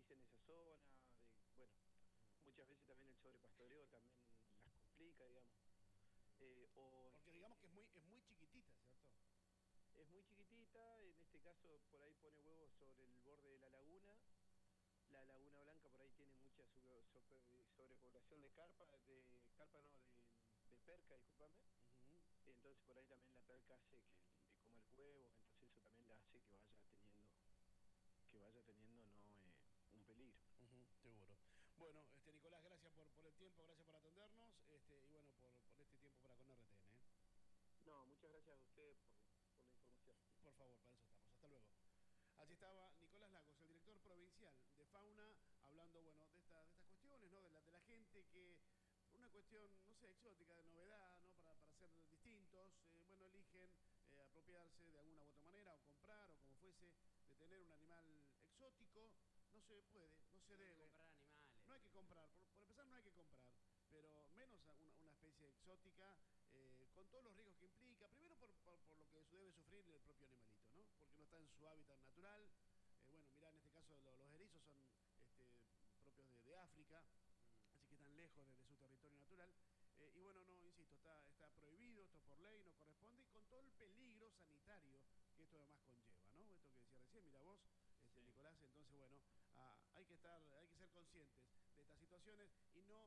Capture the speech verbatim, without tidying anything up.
presencia en esa zona, de, bueno, muchas veces también el sobrepastoreo también las complica, digamos. Eh, o Porque digamos que es muy, es muy chiquitita, ¿cierto? es muy chiquitita, en este caso por ahí pone huevos sobre el borde de la laguna. La Laguna Blanca por ahí tiene mucha sobre- sobre- sobrepoblación de carpa, de carpa no, de, de perca, discúlpame. Ujú. Entonces por ahí también la perca hace que le coma el huevo, entonces eso también le hace que vaya teniendo, que vaya teniendo no eh, un peligro. Ujú, seguro. Bueno, este Nicolás, gracias por, por el tiempo, gracias por atendernos, este, y bueno, por, por este tiempo para con R T N, ¿eh? No, muchas gracias a usted por, por la información. Por favor, para eso estamos. Hasta luego. Allí estaba Nicolás Lagos, el director provincial de Fauna, hablando, bueno, de, esta, de estas cuestiones, ¿no? De la, de la gente que, por una cuestión, no sé, exótica, de novedad, ¿no? Para, para ser distintos, eh, bueno, eligen eh, apropiarse de alguna u otra manera, o comprar, o como fuese, de tener un animal exótico. No se puede, no se No hay que debe. comprar animales. No hay que comprar, por, por empezar no hay que comprar, pero menos una, una especie exótica, eh, con todos los riesgos que implica, primero por, por, por lo que debe sufrir el propio animalito, ¿no? Porque no está en su hábitat natural. Eh, bueno, mirá, en este caso lo, los erizos son este, propios de, de África, Mm. así que están lejos de, de su territorio natural. Eh, y bueno, no, insisto, está, está prohibido, esto por ley, no corresponde, y con todo el peligro sanitario que esto además conlleva, ¿no? Esto que decía recién, mira vos, este, Sí. Nicolás, entonces bueno, ah, hay que estar, hay que ser conscientes de estas situaciones y no